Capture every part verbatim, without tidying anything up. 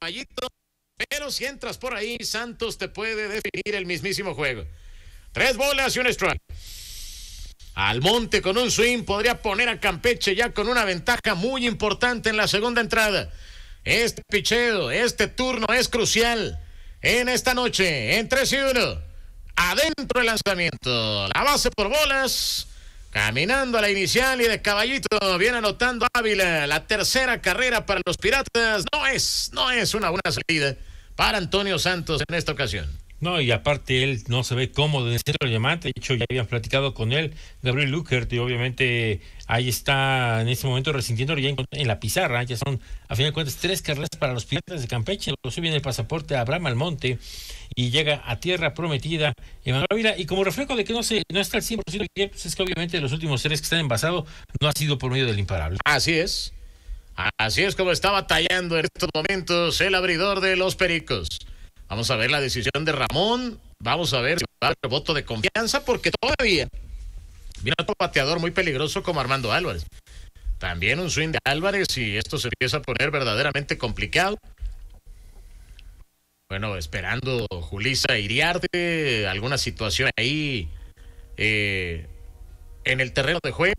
caballito, pero si entras por ahí, Santos te puede definir el mismísimo juego. Tres bolas y un strike. Almonte con un swing podría poner a Campeche ya con una ventaja muy importante en la segunda entrada. Este picheo, este turno es crucial en esta noche, en tres y uno. Adentro el lanzamiento, la base por bolas, caminando a la inicial y de caballito, viene anotando Ávila, la tercera carrera para los Piratas. No es, no es una buena salida para Antonio Santos en esta ocasión. No, y aparte él no se ve cómodo en el centro de llamante. De hecho, ya habían platicado con él, Gabriel Luckert, y obviamente ahí está en este momento resintiendo ya en, en la pizarra. Ya son, a fin de cuentas, tres carreras para los Piratas de Campeche. Lo sube en el pasaporte a Abraham Almonte y llega a tierra prometida Emanuel Ávila. Y como reflejo de que no se no está al cien por ciento bien, pues es que obviamente los últimos tres que están envasados no ha sido por medio del imparable. Así es. Así es como está batallando en estos momentos el abridor de los Pericos. Vamos a ver la decisión de Ramón. Vamos a ver si va a haber voto de confianza, porque todavía viene otro bateador muy peligroso como Armando Álvarez. También un swing de Álvarez y esto se empieza a poner verdaderamente complicado. Bueno, esperando Julissa Iriarte, alguna situación ahí eh, en el terreno de juego.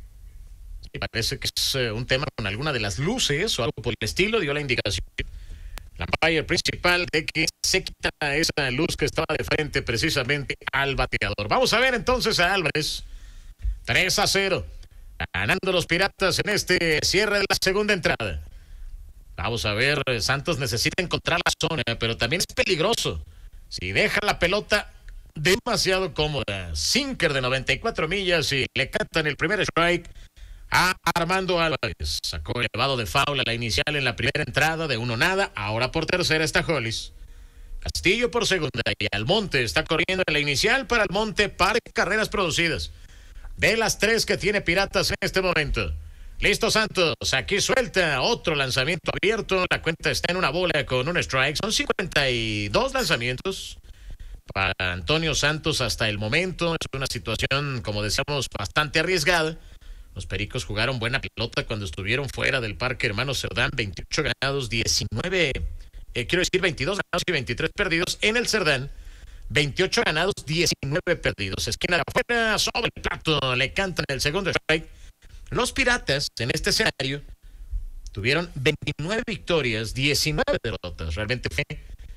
Sí, parece que es eh, un tema con alguna de las luces o algo por el estilo, dio la indicación la umpire principal de que se quita esa luz que estaba de frente precisamente al bateador. Vamos a ver entonces a Álvarez. tres a cero. Ganando los Piratas en este cierre de la segunda entrada. Vamos a ver, Santos necesita encontrar la zona, pero también es peligroso. Si deja la pelota demasiado cómoda. Sinker de noventa y cuatro millas y le cantan el primer strike a Armando Álvarez. Sacó elevado de foul a la inicial en la primera entrada de uno nada. Ahora por tercera está Hollis. Castillo por segunda y Almonte está corriendo en la inicial. Para Almonte, par de carreras producidas de las tres que tiene Piratas en este momento. Listo Santos, aquí suelta otro lanzamiento abierto. La cuenta está en una bola con un strike. Son cincuenta y dos lanzamientos para Antonio Santos hasta el momento. Es una situación, como decíamos, bastante arriesgada. Los Pericos jugaron buena pelota cuando estuvieron fuera del Parque Hermano Cerdán. veintiocho ganados, diecinueve, eh, quiero decir veintidós ganados y veintitrés perdidos en el Cerdán. veintiocho ganados, diecinueve perdidos. Esquina de afuera, sobre el plato, le cantan el segundo strike. Los Piratas en este escenario tuvieron veintinueve victorias, diecinueve derrotas. Realmente fue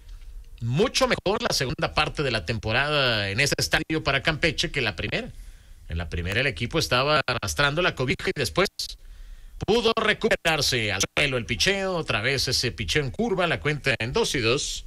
mucho mejor la segunda parte de la temporada en este estadio para Campeche que la primera. En la primera el equipo estaba arrastrando la cobija y después pudo recuperarse al suelo el picheo, otra vez ese picheo en curva, la cuenta en dos y dos.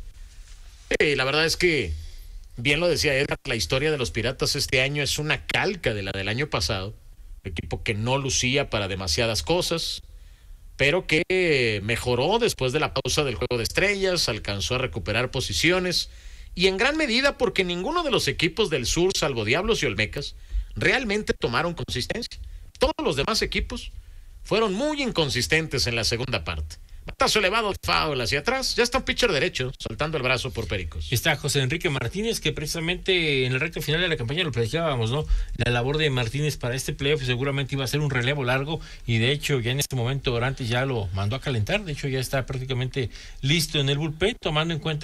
Y la verdad es que, bien lo decía Edgar, la historia de los Piratas este año es una calca de la del año pasado. Equipo que no lucía para demasiadas cosas, pero que mejoró después de la pausa del Juego de Estrellas, alcanzó a recuperar posiciones y en gran medida porque ninguno de los equipos del sur, salvo Diablos y Olmecas, realmente tomaron consistencia. Todos los demás equipos fueron muy inconsistentes en la segunda parte. Batazo elevado, foul hacia atrás. Ya está un pitcher derecho, soltando el brazo por Pericos. Está José Enrique Martínez, que precisamente en el recto final de la campaña lo platicábamos, ¿no? La labor de Martínez para este playoff seguramente iba a ser un relevo largo y de hecho ya en este momento Dorantes ya lo mandó a calentar. De hecho ya está prácticamente listo en el bullpen, tomando en cuenta